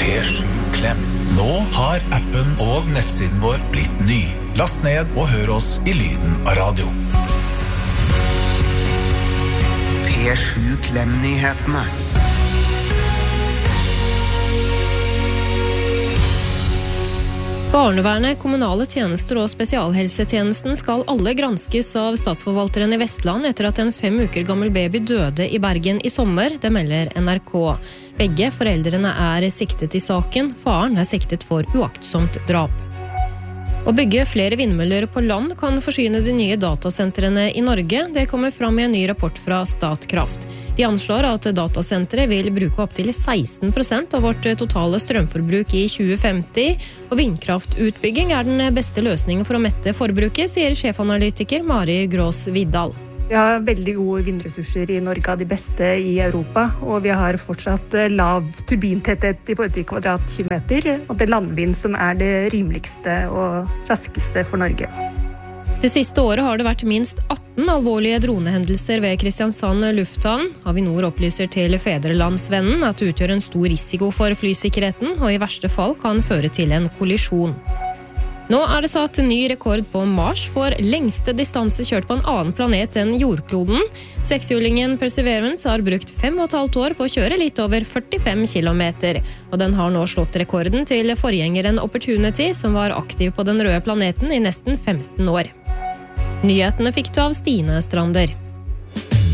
P7 Klem. Nå har appen og nettsiden vår blitt ny. Last ned og hør oss i lyden av radio. P7 Klem-nyhetene. Barnevernet, kommunale tjenester og spesialhelsetjenesten skal alle granskes av statsforvalteren i Vestland etter at en 5 uker gammel baby døde i Bergen i sommer, det melder NRK. Begge foreldrene er siktet i saken, faren er siktet for uaktsomt drap. Å bygge flere vindmøller på land kan forsyne de nye datasentrene i Norge. Det kommer fram i en ny rapport fra Statkraft. De anslår at datasenteret vil bruke opp til 16% av vårt totale strømforbruk i 2050, og vindkraftutbygging er den beste løsningen for å mette forbruket, sier sjefanalytiker Mari Grås Vidal. Vi har veldig gode vindressurser i Norge, av de beste i Europa, og vi har fortsatt lav turbintetthet i forhold til kvadratkilometer, og det landvind som er det rimeligste og raskeste for Norge. Det siste året har det vært minst 18 alvorlige dronehendelser ved Kristiansand lufthavn. Avinor opplyser til Fedrelandsvennen at det utgjør en stor risiko for flysikkerheten, og i verste fall kan føre til en kollisjon. Nå er det satt ny rekord på Mars for lengste distanse kjørt på en annen planet enn jordkloden. Sekshjulingen Perseverance har brukt 5,5 år på å kjøre litt over 45 kilometer, og den har nå slått rekorden til forgjengeren Opportunity, som var aktiv på den røde planeten i nesten 15 år. Nyhetene fikk du av Stine Strander.